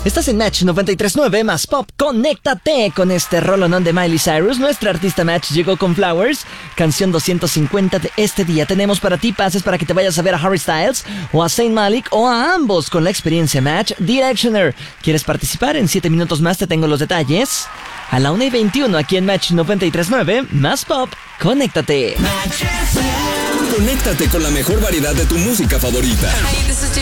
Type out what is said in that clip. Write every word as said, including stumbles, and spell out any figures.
Estás en Match noventa y tres punto nueve más Pop. Conéctate con este rolonón de Miley Cyrus. Nuestra artista Match llegó con Flowers, canción doscientos cincuenta de este día. Tenemos para ti pases para que te vayas a ver a Harry Styles o a Zayn Malik o a ambos con la experiencia Match Directioner. ¿Quieres participar? En siete minutos más te tengo los detalles. A la una y veintiuno aquí en Match noventa y tres punto nueve más Pop. Conéctate. Conéctate con la mejor variedad de tu música favorita. Hey, this is